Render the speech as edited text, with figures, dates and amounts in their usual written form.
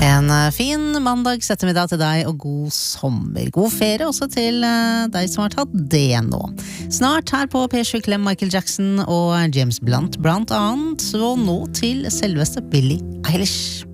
En fin mandags ettermiddag til deg, og god sommer. God ferie også til deg som har tatt det nå. Snart her på P7 Klem Michael Jackson og James Blunt blant annet, og nå til selveste Billie Eilish.